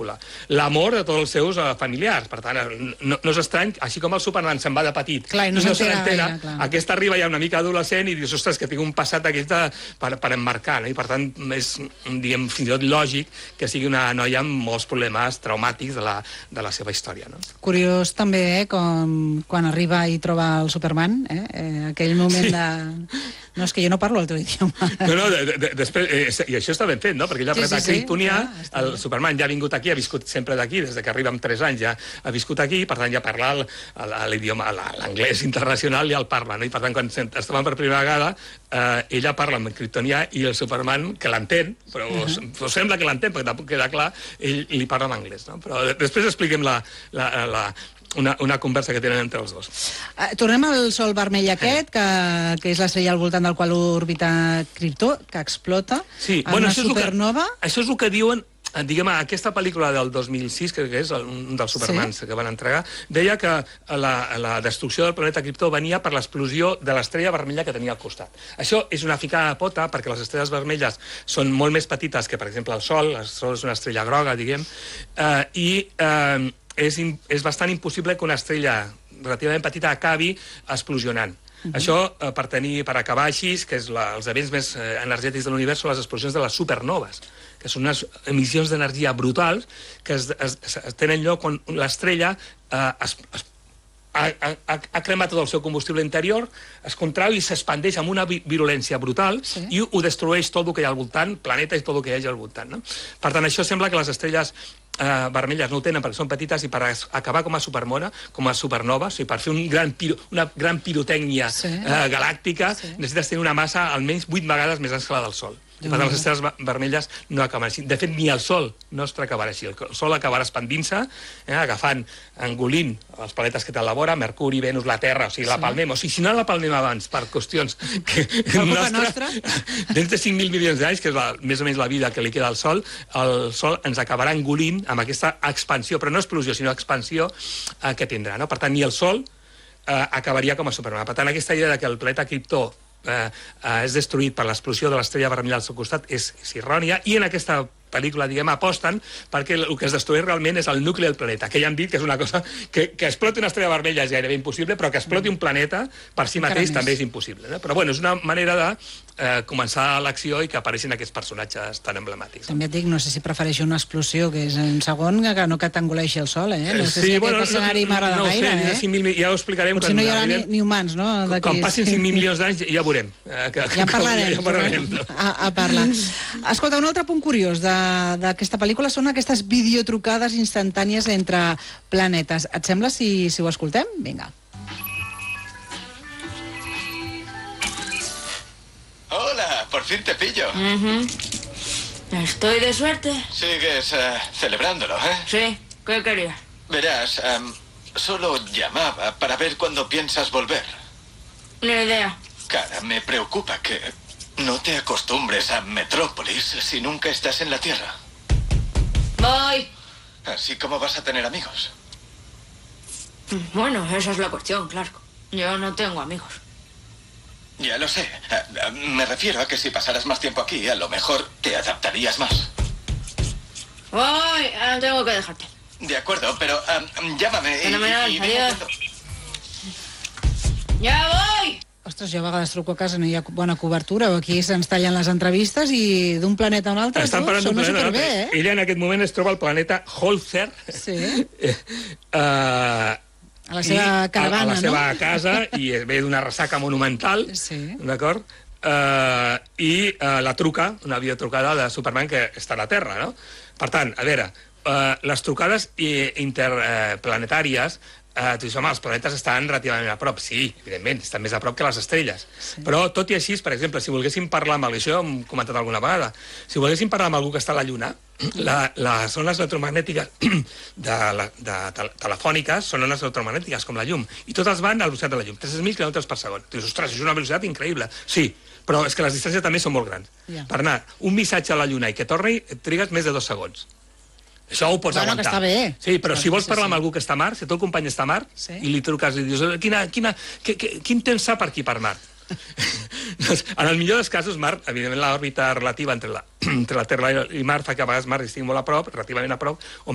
pel·lícula. L'amor de tots els seus familiars. Per tant, no és estrany, així com el Superman se'n va de petit clar, no se n'entera, aquesta arriba ja una mica adolescent i dius, ostres, que tinc un passat aquest per emmarcar, no? I per tant és, diguem, fins i tot lògic que sigui una noia amb molts problemes traumàtics de la seva història, no? Curiós també, quan arriba i troba el Superman, aquell moment de... No, és que jo no parlo el teu idioma. No, després, i això està ben fet, no? Perquè ell ha apretat Kryptonià, el Superman ja ha vingut aquí, ha viscut sempre d'aquí, des que arriba amb 3 anys ja ha viscut aquí, per tant ja parla l'idioma, l'anglès internacional ja el parla, no? I per tant, quan estaven per primera vegada, ella parla en kryptonià i el Superman, que l'entén, però sembla que l'entén, perquè tampoc queda clar, ell li parla en anglès, no? Però després expliquem una conversa que tenen entre els dos. Tornem al sol vermell aquest, que és l'estrella al voltant del qual orbita Kryptó, que explota en una supernova. Això és el que diuen, diguem, aquesta pel·lícula del 2006, que és un dels Supermans que van entregar, deia que la destrucció del planeta Kryptó venia per l'explosió de l'estrella vermella que tenia al costat. Això és una ficada de pota, perquè les estrelles vermelles són molt més petites que, per exemple, el Sol és una estrella groga, diguem, i és bastant impossible que una estrella relativament petita acabi explosionant. Això, per acabar així, que és els events més energètics de l'univers, són les explosions de les supernoves, que són unes emissions d'energia brutals que tenen lloc quan l'estrella ha cremat tot el seu combustible interior, es contrau i s'expandeix amb una virulència brutal i ho destrueix tot el que hi ha al voltant, planeta i tot el que hi hagi al voltant, no? Per tant, això sembla que les estrelles vermelles no ho tenen perquè són petites i per acabar com a supernova, o sigui, per fer una gran pirotècnia galàctica, necessites tenir una massa almenys 8 vegades més gran que la del Sol. I per tant, les estrelles vermelles no acaben així. De fet, ni el Sol nostre acabarà així. El Sol acabarà expandint-se, agafant, engolint els planetes que té a la vora, Mercuri, Venus, la Terra, o sigui, la palmem. O sigui, si no la palmem abans per qüestions nostres, dins de 5.000 milions d'anys, que és més o menys la vida que li queda al Sol, el Sol ens acabarà engolint amb aquesta expansió, però no explosió, sinó expansió que tindrà, no? Per tant, ni el Sol acabaria com a supernova. Per tant, aquesta idea de que el planeta Kryptó és destruït per l'explosió de l'estrella vermella al seu costat és errònia, i en aquesta pel·lícula, diguem, aposten perquè el que es destrueix realment és el nucli del planeta, que ja han dit que és una cosa que exploti una estrella vermella és gairebé impossible, però que exploti un planeta per si mateix també és impossible, no? Però bueno, és una manera de començar l'acció i que apareixin aquests personatges tan emblemàtics. També et dic, no sé si prefereixo una explosió que és en segon que no que t'engoleixi el Sol, No sé si aquest escenari m'agrada gaire, ja ho explicarem. Potser no hi haurà ni humans, no? Quan passin 5.000 milions d'anys ja veurem. Ja en parlarem. A parlar. Escolta, un altre punt curiós d'aquesta pel·lícula són aquestes videotrucades instantànies entre planetes. Et sembla si ho escoltem? Vinga. Hola, por fin te pillo. Estoy de suerte. Sigues celebrándolo, ¿eh? Sí, ¿qué querías? Verás, solo llamaba para ver cuándo piensas volver. Ni idea. Cara, me preocupa que no te acostumbres a Metrópolis si nunca estás en la Tierra. Voy. Así como vas a tener amigos. Bueno, esa es la cuestión, claro. Yo no tengo amigos. Ya lo sé. Me refiero a que si pasaras más tiempo aquí, a lo mejor te adaptarías más. Voy, tengo que dejarte. De acuerdo, pero llámame. Fenomenal, adiós. ¡Ya voy! Ostres, jo a vegades truco a casa, no hi ha bona cobertura, o aquí se'ns tallen les entrevistes i d'un planeta a un altre sona superbé, Ella en aquest moment es troba al planeta Holzer, a la seva caravana, a la seva casa, i ve d'una ressaca monumental, d'acord? I la truca, una videotrucada de Superman que està a la Terra, no? Per tant, a veure, les trucades interplanetàries, els planetes estan relativament a prop. Sí, evidentment, estan més a prop que les estrelles. Però, tot i així, per exemple, si volguéssim parlar amb algú, això ho hem comentat alguna vegada, si volguéssim parlar amb algú que està a la Lluna, les ones electromagnètiques telefòniques són ones electromagnètiques, com la llum, i totes van a la velocitat de la llum, 300.000 km per segon. Dius, ostres, és una velocitat increïble. Sí, però és que les distàncies també són molt grans. Per anar un missatge a la Lluna i que torni, trigues més de 2 segons. Això ho pots aguantar. Que està bé. Sí, però si vols parlar amb algú que està a Mart, si el teu company està a Mart, i li truques i dius, quin temps fa per aquí per Mart? En el millor dels casos, Mart, evidentment l'òrbita relativa entre la Terra i Mart fa que a vegades Mart estigui molt a prop, relativament a prop, o